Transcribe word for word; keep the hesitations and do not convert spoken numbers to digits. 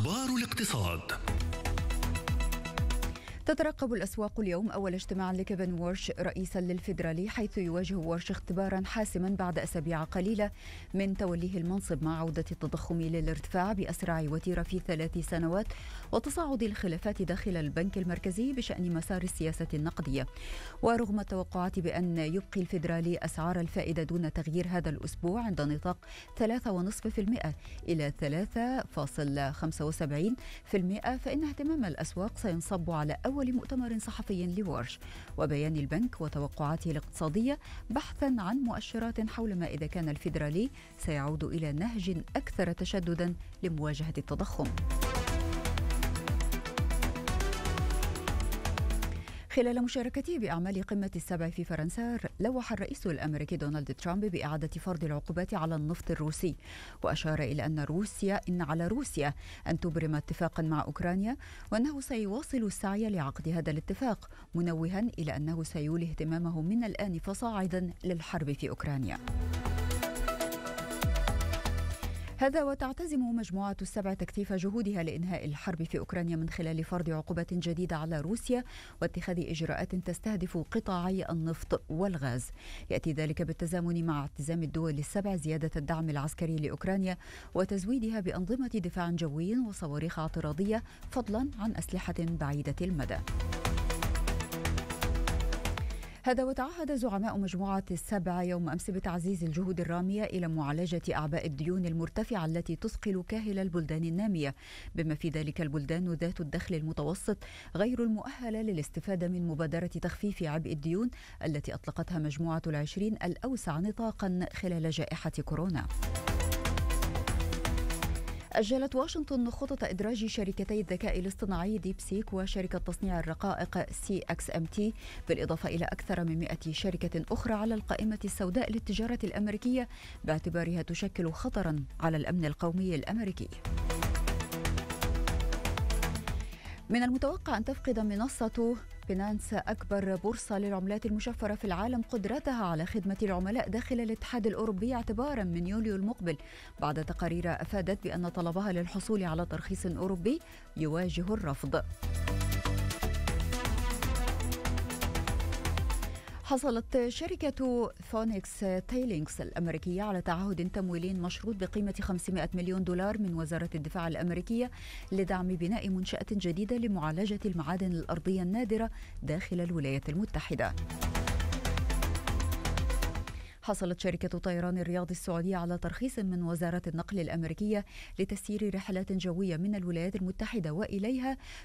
أخبار الاقتصاد. تترقب الأسواق اليوم أول اجتماع لكيفن وارش رئيسا للفيدرالي، حيث يواجه وارش اختبارا حاسما بعد أسابيع قليلة من توليه المنصب، مع عودة التضخم للارتفاع بأسرع وتيرة في ثلاث سنوات وتصاعد الخلافات داخل البنك المركزي بشأن مسار السياسة النقدية. ورغم التوقعات بأن يبقي الفيدرالي أسعار الفائدة دون تغيير هذا الأسبوع عند نطاق ثلاثة فاصلة خمسة بالمئة إلى ثلاثة فاصلة خمسة وسبعين بالمئة، فإن اهتمام الأسواق سينصب على أول مؤتمر صحفي لوارش وبيان البنك وتوقعاته الاقتصادية، بحثا عن مؤشرات حول ما إذا كان الفيدرالي سيعود إلى نهج أكثر تشددا لمواجهة التضخم. خلال مشاركته بأعمال قمة السبع في فرنسا، لوح الرئيس الأمريكي دونالد ترامب بإعادة فرض العقوبات على النفط الروسي، وأشار إلى أن روسيا إن على روسيا أن تبرم اتفاقا مع أوكرانيا، وأنه سيواصل السعي لعقد هذا الاتفاق، منوها إلى أنه سيولي اهتمامه من الآن فصاعدا للحرب في أوكرانيا. هذا وتعتزم مجموعة السبع تكثيف جهودها لإنهاء الحرب في أوكرانيا من خلال فرض عقوبات جديدة على روسيا واتخاذ إجراءات تستهدف قطاعي النفط والغاز. يأتي ذلك بالتزامن مع التزام الدول السبع زيادة الدعم العسكري لأوكرانيا وتزويدها بأنظمة دفاع جوي وصواريخ اعتراضية، فضلا عن أسلحة بعيدة المدى. هذا وتعهد زعماء مجموعة السبع يوم أمس بتعزيز الجهود الرامية إلى معالجة أعباء الديون المرتفعة التي تثقل كاهل البلدان النامية، بما في ذلك البلدان ذات الدخل المتوسط غير المؤهلة للاستفادة من مبادرة تخفيف عبء الديون التي أطلقتها مجموعة العشرين الأوسع نطاقا خلال جائحة كورونا. أجلت واشنطن خطط إدراج شركتي الذكاء الاصطناعي ديب سيك وشركة تصنيع الرقائق سي إكس إم تي، بالإضافة إلى أكثر من مئة شركة أخرى على القائمة السوداء للتجارة الأمريكية، باعتبارها تشكل خطرا على الأمن القومي الأمريكي. من المتوقع أن تفقد منصة بينانس أكبر بورصة للعملات المشفرة في العالم قدرتها على خدمة العملاء داخل الاتحاد الأوروبي اعتبارا من يوليو المقبل، بعد تقارير أفادت بأن طلبها للحصول على ترخيص أوروبي يواجه الرفض. حصلت شركة فونكس تيلينكس الأمريكية على تعهد تمويلي مشروط بقيمة خمسمائة مليون دولار من وزارة الدفاع الأمريكية لدعم بناء منشأة جديدة لمعالجة المعادن الأرضية النادرة داخل الولايات المتحدة. حصلت شركة طيران الرياض السعودية على ترخيص من وزارة النقل الأمريكية لتسيير رحلات جوية من الولايات المتحدة وإليها